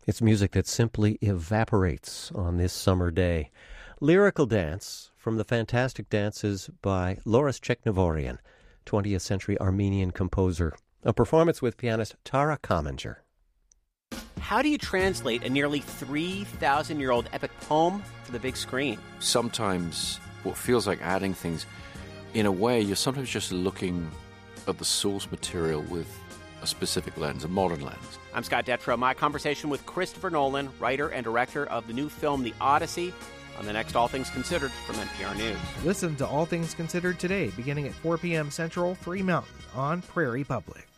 It's music that simply evaporates on this summer day. Lyrical Dance from the fantastic dances by Loris Cheknivorian, 20th century Armenian composer. A performance with pianist Tara Kamenger. How do you translate a nearly 3,000-year-old epic poem to the big screen? Sometimes what feels like adding things, in a way, you're sometimes just looking at the source material with a specific lens, a modern lens. I'm Scott Detrow. My conversation with Christopher Nolan, writer and director of the new film The Odyssey, on the next All Things Considered from NPR News. Listen to All Things Considered today, beginning at 4 p.m. Central, 3 Mountain, on Prairie Public.